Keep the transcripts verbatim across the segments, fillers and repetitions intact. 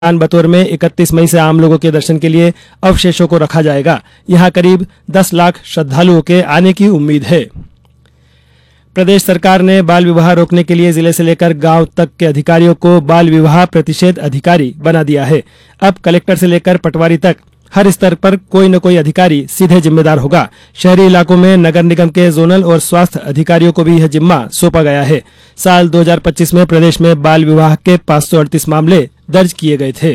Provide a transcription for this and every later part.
बतौर में इकतीस मई से आम लोगों के दर्शन के लिए अवशेषों को रखा जाएगा। यहां करीब दस लाख श्रद्धालुओं के आने की उम्मीद है। प्रदेश सरकार ने बाल विवाह रोकने के लिए जिले से लेकर गांव तक के अधिकारियों को बाल विवाह प्रतिषेध अधिकारी बना दिया है। अब कलेक्टर से लेकर पटवारी तक हर स्तर पर कोई न कोई अधिकारी सीधे जिम्मेदार होगा। शहरी इलाकों में नगर निगम के जोनल और स्वास्थ्य अधिकारियों को भी यह जिम्मा सौंपा गया है। साल दो हज़ार पच्चीस में प्रदेश में बाल विवाह के पाँच सौ अड़तीस मामले दर्ज किए गए थे।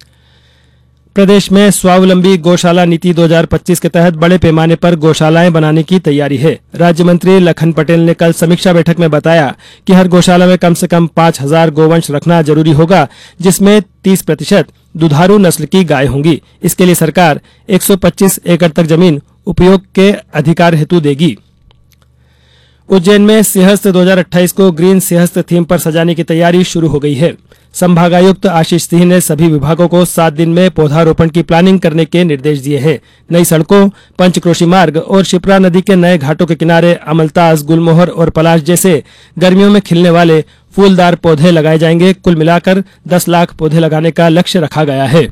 प्रदेश में स्वावलंबी गौशाला नीति दो हज़ार पच्चीस के तहत बड़े पैमाने पर गौशालाएं बनाने की तैयारी है। राज्य मंत्री लखन पटेल ने कल समीक्षा बैठक में बताया कि हर गौशाला में कम से कम पाँच हजार गोवंश रखना जरूरी होगा, जिसमें तीस प्रतिशत दुधारू नस्ल की गाय होंगी। इसके लिए सरकार एक सौ पच्चीस एकड़ तक जमीन उपयोग के अधिकार हेतु देगी। उज्जैन में सिंहस्थ दो हज़ार अट्ठाईस को ग्रीन सिंहस्थ थीम पर सजाने की तैयारी शुरू हो गई है। संभागायुक्त आशीष सिंह ने सभी विभागों को सात दिन में पौधारोपण की प्लानिंग करने के निर्देश दिए हैं। नई सड़कों, पंचक्रोशी मार्ग और शिप्रा नदी के नए घाटों के किनारे अमलतास, गुलमोहर और पलाश जैसे गर्मियों में खिलने वाले फूलदार पौधे लगाए जाएंगे। कुल मिलाकर दस लाख पौधे लगाने का लक्ष्य रखा गया है।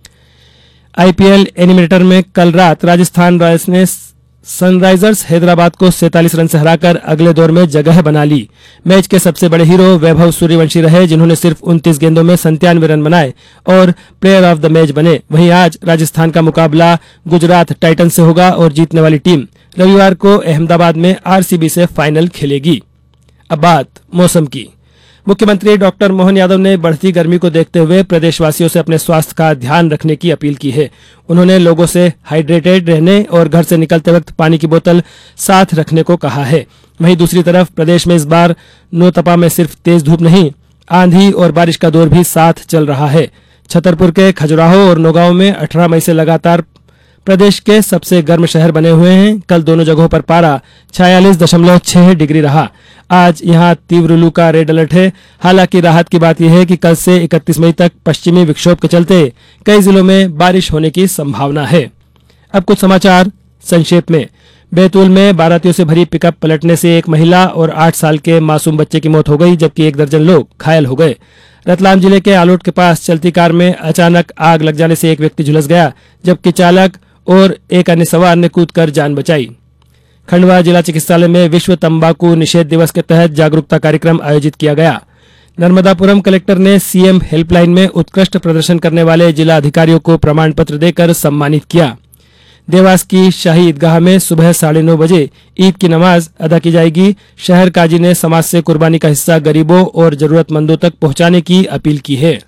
आईपीएल एनिमेटर में कल रात राजस्थान रॉयल्स ने सनराइजर्स हैदराबाद को सैंतालीस रन से हराकर अगले दौर में जगह बना ली। मैच के सबसे बड़े हीरो वैभव सूर्यवंशी रहे, जिन्होंने सिर्फ उनतीस गेंदों में संतानवे रन बनाए और प्लेयर ऑफ द मैच बने। वहीं आज राजस्थान का मुकाबला गुजरात टाइटंस से होगा और जीतने वाली टीम रविवार को अहमदाबाद में आरसीबी से फाइनल खेलेगी। अब बात मौसम की। मुख्यमंत्री डॉक्टर मोहन यादव ने बढ़ती गर्मी को देखते हुए प्रदेशवासियों से अपने स्वास्थ्य का ध्यान रखने की अपील की है। उन्होंने लोगों से हाइड्रेटेड रहने और घर से निकलते वक्त पानी की बोतल साथ रखने को कहा है। वहीं दूसरी तरफ प्रदेश में इस बार नौतपा में सिर्फ तेज धूप नहीं, आंधी और बारिश का दौर भी साथ चल रहा है। छतरपुर के खजुराहो और नौगांव में अठारह मई से लगातार प्रदेश के सबसे गर्म शहर बने हुए हैं। कल दोनों जगहों पर पारा छियालीस दशमलव छह डिग्री रहा। आज यहां तीव्र लू का रेड अलर्ट है। हालांकि राहत की बात यह है कि कल से इकतीस मई तक पश्चिमी विक्षोभ के चलते कई जिलों में बारिश होने की संभावना है। अब कुछ समाचार संक्षेप में। बैतूल में बारातियों से भरी पिकअप पलटने से एक महिला और आठ साल के मासूम बच्चे की मौत हो गई, जबकि एक दर्जन लोग घायल हो गए। रतलाम जिले के आलोट के पास चलती कार में अचानक आग लग जाने से एक व्यक्ति झुलस गया, जबकि चालक और एक अन्य सवार ने कूदकर जान बचाई। खंडवा जिला चिकित्सालय में विश्व तंबाकू निषेध दिवस के तहत जागरूकता कार्यक्रम आयोजित किया गया। नर्मदापुरम कलेक्टर ने सीएम हेल्पलाइन में उत्कृष्ट प्रदर्शन करने वाले जिला अधिकारियों को प्रमाण पत्र देकर सम्मानित किया। देवास की शाही ईदगाह में सुबह साढ़े नौ बजे ईद की नमाज अदा की जाएगी। शहर काजी ने समाज से कुर्बानी का हिस्सा गरीबों और जरूरतमंदों तक पहुंचाने की अपील की है।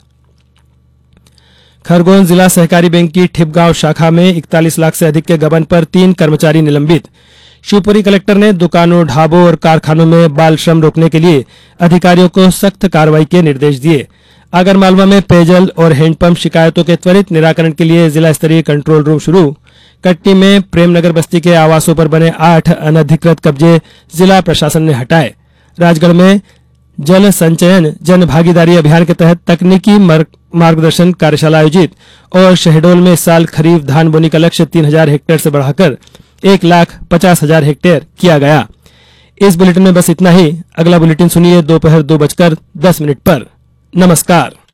खरगोन जिला सहकारी बैंक की ठिपगांव शाखा में इकतालीस लाख से अधिक के गबन पर तीन कर्मचारी निलंबित। शिवपुरी कलेक्टर ने दुकानों, ढाबों और कारखानों में बाल श्रम रोकने के लिए अधिकारियों को सख्त कार्रवाई के निर्देश दिए। आगरमालवा में पेयजल और हैंडपंप शिकायतों के त्वरित निराकरण के लिए जिला स्तरीय कंट्रोल रूम शुरू। कटनी में प्रेमनगर बस्ती के आवासों पर बने आठ अनधिकृत कब्जे जिला प्रशासन ने हटाए। राजगढ़ में जल संचयन जन भागीदारी अभियान के तहत तकनीकी मार्गदर्शन कार्यशाला आयोजित और शहडोल में इस साल खरीफ धान बोनी का लक्ष्य तीन हजार हेक्टेयर से बढ़ाकर एक लाख पचास हजार हेक्टेयर किया गया। इस बुलेटिन में बस इतना ही। अगला बुलेटिन सुनिए दोपहर दो बजकर दस मिनट पर। नमस्कार।